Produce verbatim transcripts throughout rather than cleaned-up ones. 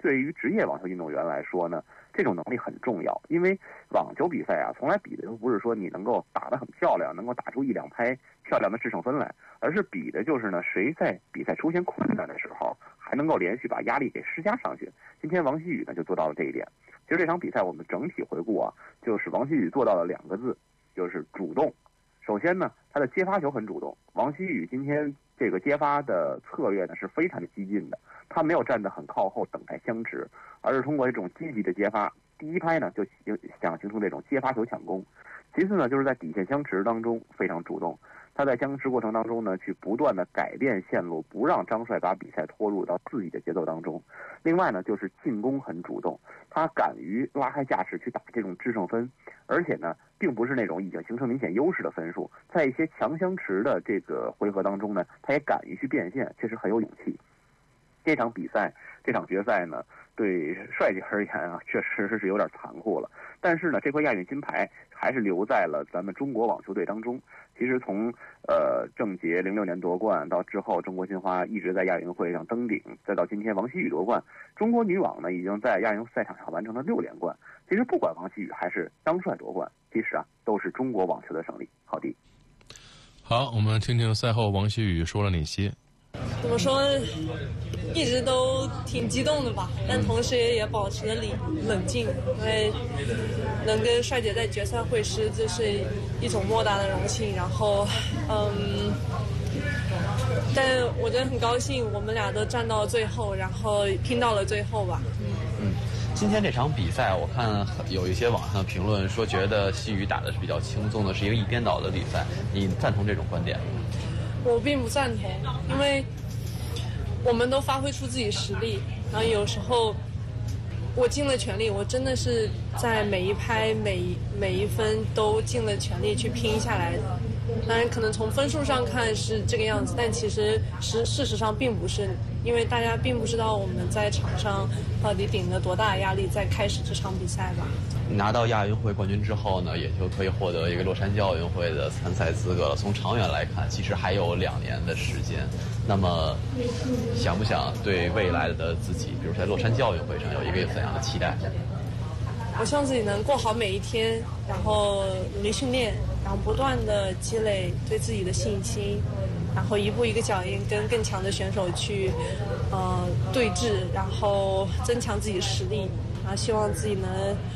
对于职业网球运动员来说呢，这种能力很重要，因为网球比赛啊，从来比的都不是说你能够打得很漂亮，能够打出一两拍漂亮的制胜分来，而是比的就是呢，谁在比赛出现困难的时候，还能够连续把压力给施加上去。今天王希雨呢就做到了这一点。其实这场比赛我们整体回顾啊，就是王希雨做到了两个字，就是主动。首先呢，他的接发球很主动。王希雨今天这个接发的策略呢是非常的激进的，他没有站得很靠后等待相持，而是通过这种积极的接发，第一拍呢就想形成这种接发球抢攻。其次呢，就是在底线相持当中非常主动，他在相持过程当中呢，去不断的改变线路，不让张帅把比赛拖入到自己的节奏当中。另外呢，就是进攻很主动，他敢于拉开架势去打这种制胜分，而且呢，并不是那种已经形成明显优势的分数，在一些强相持的这个回合当中呢，他也敢于去变现，确实很有勇气。这场比赛，这场决赛呢，对帅姐而言啊，确实是有点残酷了。但是呢，这块亚运金牌还是留在了咱们中国网球队当中。其实从呃郑洁零六年夺冠到之后，中国金花一直在亚运会上登顶，再到今天王希雨夺冠，中国女网呢已经在亚运赛场上完成了六连冠。其实不管王希雨还是张帅夺冠，其实啊都是中国网球的胜利。好的， 好，我们听听赛后王希雨说了哪些。 怎么说，一直都挺激动的吧，但同时也保持了理冷静，因为能跟帅姐在决赛会师，这是一种莫大的荣幸。然后，嗯，但我真的很高兴，我们俩都站到最后，然后拼到了最后吧。嗯嗯，今天这场比赛，我看有一些网上的评论说，觉得希雨打的是比较轻松的，是一个一边倒的比赛，你赞同这种观点吗？ 我并不赞同，因为我们都发挥出自己实力，然后有时候我尽了全力，我真的是在每一拍每每一分都尽了全力去拼下来的。当然可能从分数上看是这个样子，但其实实事实上并不是，因为大家并不知道我们在场上到底顶了多大压力在开始这场比赛吧。 拿到亚运会冠军之后呢，也就可以获得一个洛杉矶奥运会的参赛资格了。从长远来看，其实还有两年的时间。那么，想不想对未来的自己，比如在洛杉矶奥运会上有一个怎样的期待？ 我希望自己能过好每一天，然后努力训练，然后不断的积累对自己的信心，然后一步一个脚印跟更强的选手去呃对峙，然后增强自己的实力，然后希望自己能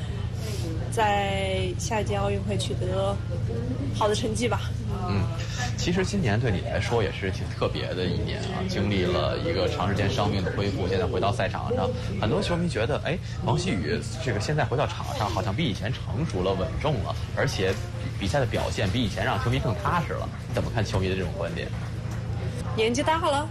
在下一届奥运会取得好的成绩吧。 嗯，其实今年对你来说也是挺特别的一年啊，经历了一个长时间伤病的恢复，现在回到赛场上，很多球迷觉得，哎，王希雨这个现在回到场上，好像比以前成熟了、稳重了，而且比赛的表现比以前让球迷更踏实了。你怎么看球迷的这种观点？ 年纪大了，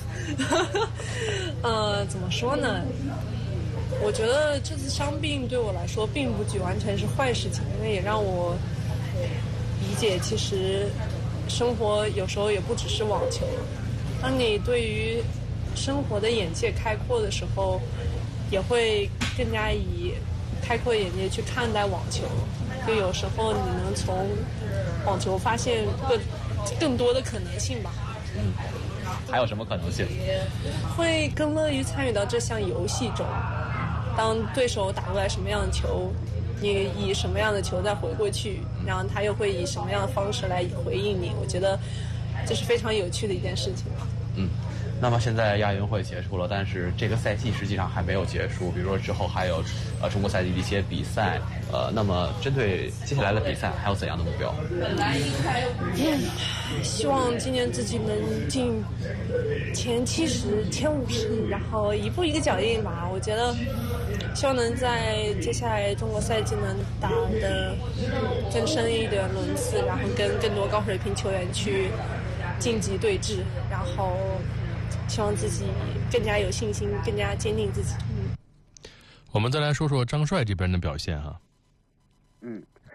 呃，怎么说呢？我觉得这次伤病对我来说并不具完全是坏事情，因为也让我理解，其实生活有时候也不只是网球。当你对于生活的眼界开阔的时候，也会更加以开阔眼界去看待网球。就有时候你能从网球发现更更多的可能性吧。 嗯，还有什么可能性？ 会更乐于参与到这项游戏中。当对手打过来什么样的球，你以什么样的球再回过去，然后他又会以什么样的方式来回应你，我觉得这是非常有趣的一件事情。 嗯，那么现在亚运会结束了，但是这个赛季实际上还没有结束，比如说之后还有呃中国赛季的一些比赛，呃，那么针对接下来的比赛还有怎样的目标？ 嗯，希望今年自己能进前七十、前五十，然后一步一个脚印吧。我觉得希望能在接下来中国赛季能打得更深一点轮次，然后跟更多高水平球员去晋级对峙，然后希望自己更加有信心，更加坚定自己。嗯， 我们再来说说张帅这边的表现哈。 嗯，其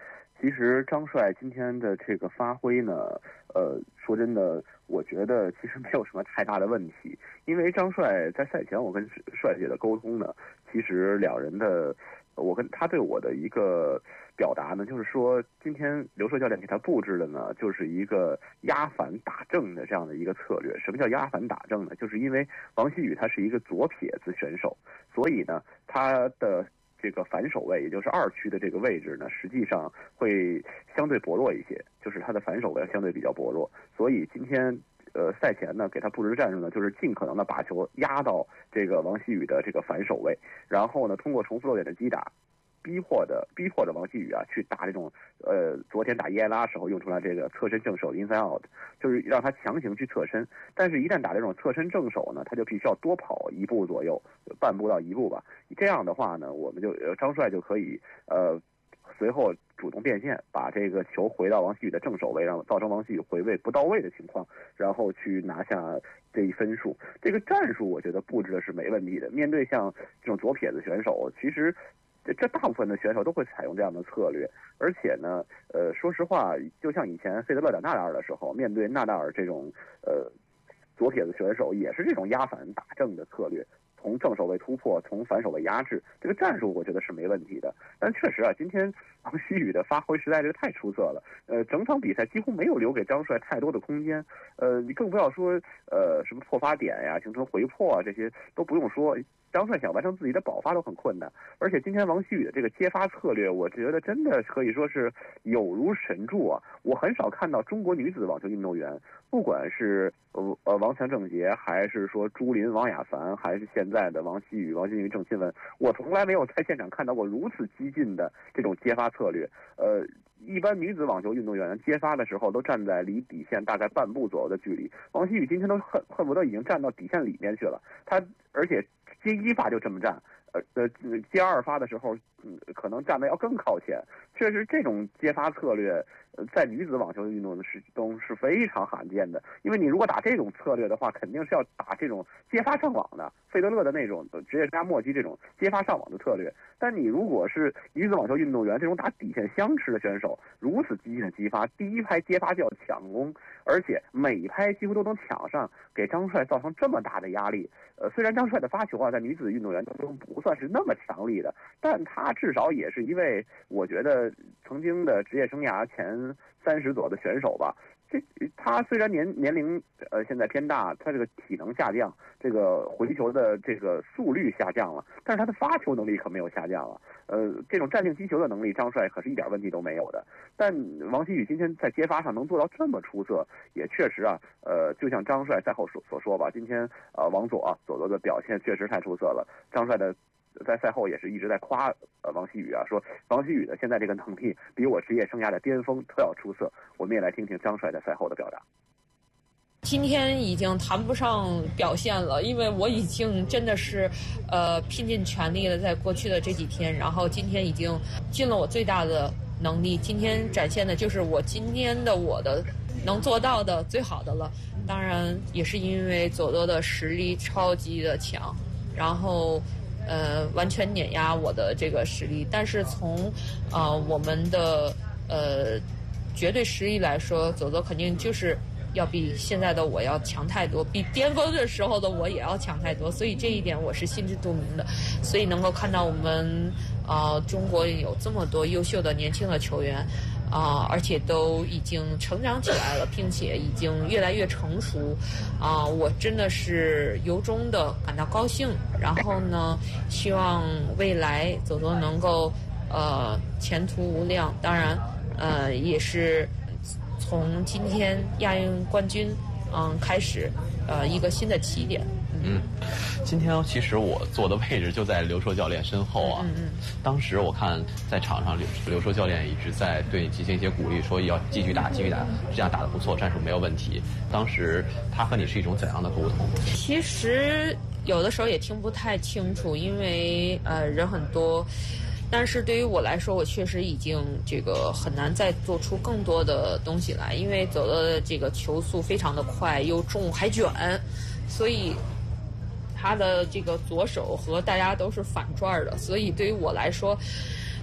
其实张帅今天的这个发挥呢，呃，说真的，我觉得其实没有什么太大的问题，因为张帅在赛前我跟帅姐的沟通呢，其实两人的，我跟他对我的一个表达呢，就是说今天刘硕教练给他布置的呢，就是一个压反打正的这样的一个策略。什么叫压反打正呢？就是因为王希宇他是一个左撇子选手，所以呢，他的这个反手位，也就是二区的这个位置呢，实际上会相对薄弱一些，就是他的反手位相对比较薄弱。所以今天呃赛前呢，给他布置战术呢，就是尽可能的把球压到这个王希宇的这个反手位，然后呢，通过重复落点的击打，逼迫的逼迫着王希宇啊去打这种呃昨天打伊埃拉时候用出来这个侧身正手 inside out， 就是让他强行去侧身，但是一旦打这种侧身正手呢，他就必须要多跑一步左右，半步到一步吧。这样的话呢，我们就呃张帅就可以呃随后主动变线，把这个球回到王希宇的正手位，让造成王希宇回位不到位的情况，然后去拿下这一分数。这个战术我觉得布置的是没问题的。面对像这种左撇子选手，其实这这大部分的选手都会采用这样的策略，而且呢，呃，说实话，就像以前费德勒打纳达尔的时候，面对纳达尔这种呃左撇子选手，也是这种压反打正的策略。从正手位突破，从反手位压制，这个战术我觉得是没问题的。但确实啊，今天王希宇的发挥实在是太出色了。呃，整场比赛几乎没有留给张帅太多的空间。呃，你更不要说呃什么破发点呀、形成回破啊，这些都不用说。张帅想完成自己的保发都很困难，而且今天王希宇的这个接发策略，我觉得真的可以说是有如神助啊！我很少看到中国女子网球运动员，不管是呃呃王强郑洁，还是说朱琳、王雅凡，还是现在的王希宇、王欣瑜、郑钦文，我从来没有在现场看到过如此激进的这种接发策略。呃，一般女子网球运动员接发的时候都站在离底线大概半步左右的距离，王希宇今天都恨恨不得已经站到底线里面去了，他而且接一发就这么站，呃呃，接二发的时候，嗯，可能站得要更靠前。确实，这种接发策略，呃，在女子网球运动是中是非常罕见的。因为你如果打这种策略的话，肯定是要打这种接发上网的，费德勒的那种职业加莫基这种接发上网的策略。但你如果是女子网球运动员这种打底线相持的选手，如此激进的击发，第一拍接发就要抢攻，而且每一拍几乎都能抢上，给张帅造成这么大的压力。呃，虽然张帅的发球啊，在女子运动员当中不算是那么强力的，但他至少也是一位我觉得曾经的职业生涯前三十左右的选手吧。这他虽然年年龄呃现在偏大，他这个体能下降，这个回球的这个速率下降了，但是他的发球能力可没有下降了。呃，这种站定击球的能力，张帅可是一点问题都没有的。但王希宇今天在接发上能做到这么出色，也确实啊，呃，就像张帅赛后所所说吧，今天啊、呃、王左啊左左的表现确实太出色了。张帅的在赛后也是一直在夸呃王希宇啊，说王希宇的现在这个能力比我职业生涯的巅峰都要出色。我们也来听听张帅在赛后的表达。 今天已经谈不上表现了，因为我已经真的是，呃，拼尽全力了，在过去的这几天，然后今天已经尽了我最大的能力。今天展现的就是我今天的我的能做到的最好的了。当然，也是因为佐多的实力超级的强，然后。呃，完全碾压我的这个实力，但是从呃我们的呃绝对实力来说，佐佐肯定就是要比现在的我要强太多，比巅峰的时候的我也要强太多，所以这一点我是心知肚明的。所以能够看到我们呃中国有这么多优秀的年轻的球员。啊、呃，而且都已经成长起来了，并且已经越来越成熟，啊、呃，我真的是由衷的感到高兴。然后呢，希望未来佐佐能够呃前途无量。当然，呃，也是从今天亚运冠军嗯、呃、开始，呃，一个新的起点。 嗯，今天其实我坐的位置就在刘硕教练身后啊。 嗯嗯。 当时我看在场上刘刘硕教练一直在对你进行一些鼓励，说要继续打，继续打，这样打得不错，战术没有问题。当时他和你是一种怎样的沟通？ 其实有的时候也听不太清楚，因为呃人很多。但是对于我来说，我确实已经这个很难再做出更多的东西来，因为走的这个球速非常的快，又重还卷，所以他的这个左手和大家都是反转的，所以对于我来说，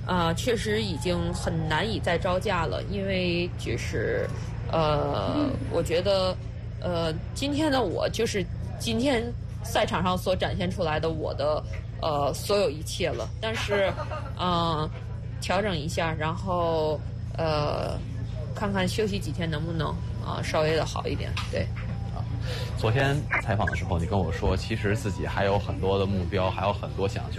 呃，确实已经很难以再招架了，因为就是呃，我觉得呃，今天的我就是今天赛场上所展现出来的我的呃所有一切了，但是嗯、呃，调整一下，然后呃，看看休息几天能不能啊、呃、稍微的好一点，对。 昨天采访的时候，你跟我说，其实自己还有很多的目标，还有很多想去